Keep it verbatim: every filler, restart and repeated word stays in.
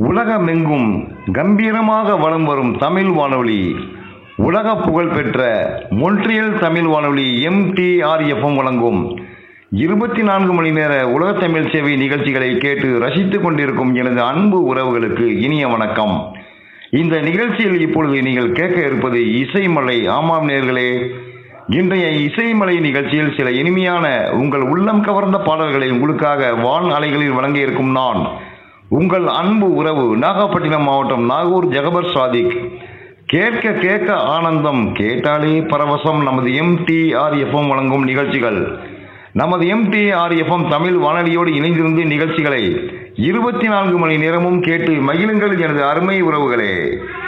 உலகமெங்கும் கம்பீரமாக வலம் வரும் தமிழ் வானொலி, உலக புகழ்பெற்ற மொன்ட்ரியல் தமிழ் வானொலி M D R F M வழங்கும் இருபத்தி நான்கு மணி நேர உலக தமிழ் சேவை நிகழ்ச்சிகளை கேட்டு ரசித்துக் கொண்டிருக்கும் எனது அன்பு உறவுகளுக்கு இனிய வணக்கம். இந்த நிகழ்ச்சியில் இப்பொழுது நீங்கள் கேட்க இருப்பது இசைமலை. ஆமாம் நேயர்களே, இன்றைய இசைமலை நிகழ்ச்சியில் சில இனிமையான உங்கள் உள்ளம் கவர்ந்த பாடல்களை உங்களுக்காக வான் அலைகளில் வழங்க இருக்கும் நான் உங்கள் அன்பு உறவு, நாகப்பட்டினம் மாவட்டம் நாகூர் ஜகபர் சாதிக். கேட்க கேட்க ஆனந்தம், கேட்டாலே பரவசம். நமது M D R F M வழங்கும் நிகழ்ச்சிகள். நமது M D R F M Tamil வானொலியோடு இணைந்திருந்து நிகழ்ச்சிகளை இருபத்தி நான்கு மணி நேரமும் கேட்டு மகிழுங்கள் எனது அருமை உறவுகளே.